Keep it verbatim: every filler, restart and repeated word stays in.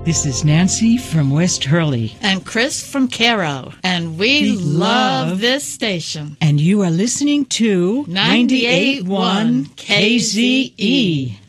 This is Nancy from West Hurley. And Chris from Cairo. And we, we love, love this station. And you are listening to ninety-eight point one K Z E.